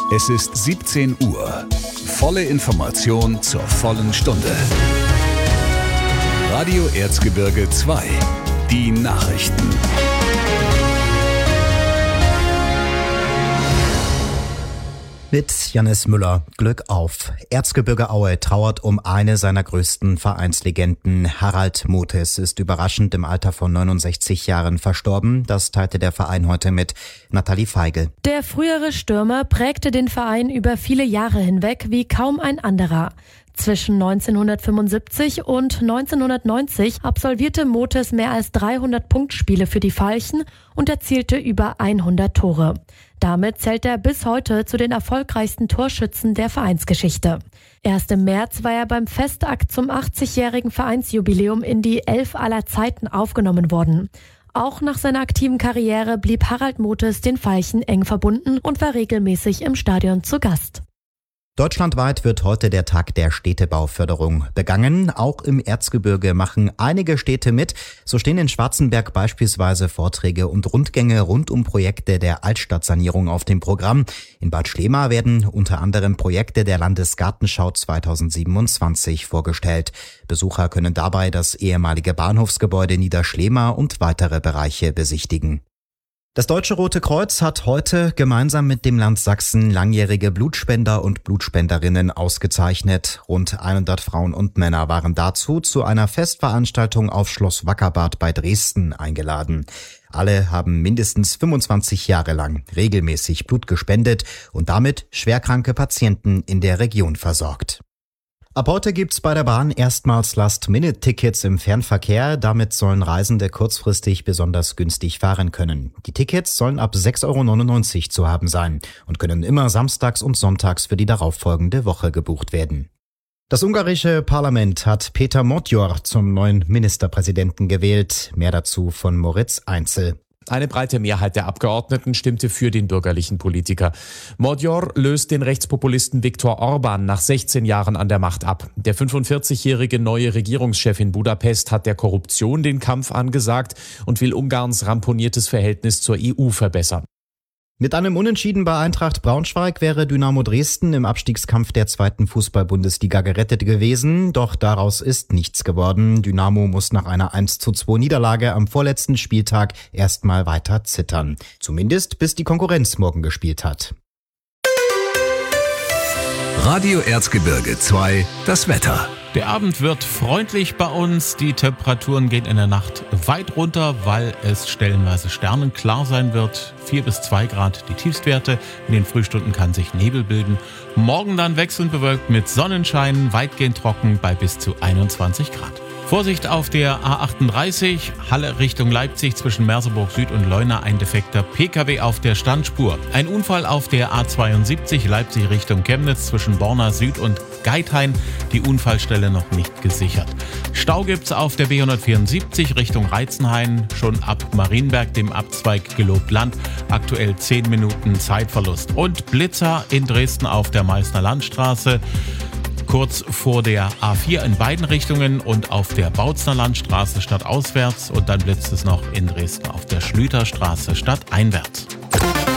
Es ist 17 Uhr. Volle Information zur vollen Stunde. Radio Erzgebirge 2. Die Nachrichten. Mit Jannis Müller. Glück auf. Erzgebirge Aue trauert um eine seiner größten Vereinslegenden. Harald Mothes ist überraschend im Alter von 69 Jahren verstorben. Das teilte der Verein heute mit. Nathalie Feigl. Der frühere Stürmer prägte den Verein über viele Jahre hinweg wie kaum ein anderer. Zwischen 1975 und 1990 absolvierte Mothes mehr als 300 Punktspiele für die Veilchen und erzielte über 100 Tore. Damit zählt er bis heute zu den erfolgreichsten Torschützen der Vereinsgeschichte. Erst im März war er beim Festakt zum 80-jährigen Vereinsjubiläum in die 11 aller Zeiten aufgenommen worden. Auch nach seiner aktiven Karriere blieb Harald Mothes den Veilchen eng verbunden und war regelmäßig im Stadion zu Gast. Deutschlandweit wird heute der Tag der Städtebauförderung begangen. Auch im Erzgebirge machen einige Städte mit. So stehen in Schwarzenberg beispielsweise Vorträge und Rundgänge rund um Projekte der Altstadtsanierung auf dem Programm. In Bad Schlema werden unter anderem Projekte der Landesgartenschau 2027 vorgestellt. Besucher können dabei das ehemalige Bahnhofsgebäude Niederschlema und weitere Bereiche besichtigen. Das Deutsche Rote Kreuz hat heute gemeinsam mit dem Land Sachsen langjährige Blutspender und Blutspenderinnen ausgezeichnet. Rund 100 Frauen und Männer waren dazu zu einer Festveranstaltung auf Schloss Wackerbad bei Dresden eingeladen. Alle haben mindestens 25 Jahre lang regelmäßig Blut gespendet und damit schwerkranke Patienten in der Region versorgt. Ab heute gibt's bei der Bahn erstmals Last-Minute-Tickets im Fernverkehr. Damit sollen Reisende kurzfristig besonders günstig fahren können. Die Tickets sollen ab 6,99 € zu haben sein und können immer samstags und sonntags für die darauffolgende Woche gebucht werden. Das ungarische Parlament hat Péter Magyar zum neuen Ministerpräsidenten gewählt. Mehr dazu von Moritz Einzel. Eine breite Mehrheit der Abgeordneten stimmte für den bürgerlichen Politiker. Magyar löst den Rechtspopulisten Viktor Orbán nach 16 Jahren an der Macht ab. Der 45-jährige neue Regierungschef in Budapest hat der Korruption den Kampf angesagt und will Ungarns ramponiertes Verhältnis zur EU verbessern. Mit einem Unentschieden bei Eintracht Braunschweig wäre Dynamo Dresden im Abstiegskampf der 2. Fußball-Bundesliga gerettet gewesen. Doch daraus ist nichts geworden. Dynamo muss nach einer 1:2 Niederlage am vorletzten Spieltag erstmal weiter zittern. Zumindest bis die Konkurrenz morgen gespielt hat. Radio Erzgebirge 2, das Wetter. Der Abend wird freundlich bei uns. Die Temperaturen gehen in der Nacht weit runter, weil es stellenweise sternenklar sein wird. 4 bis 2 Grad die Tiefstwerte. In den Frühstunden kann sich Nebel bilden. Morgen dann wechselnd bewölkt mit Sonnenschein, weitgehend trocken bei bis zu 21 Grad. Vorsicht auf der A38, Halle Richtung Leipzig zwischen Merseburg Süd und Leuna, ein defekter Pkw auf der Standspur. Ein Unfall auf der A72 Leipzig Richtung Chemnitz zwischen Borna Süd und Geithain, die Unfallstelle noch nicht gesichert. Stau gibt's auf der B174 Richtung Reitzenhain, schon ab Marienberg, dem Abzweig Gelobt Land, aktuell 10 Minuten Zeitverlust. Und Blitzer in Dresden auf der Meißner Landstraße, kurz vor der A4 in beiden Richtungen und auf der Bautzner Landstraße stadtauswärts und dann blitzt es noch in Dresden auf der Schlüterstraße stadteinwärts.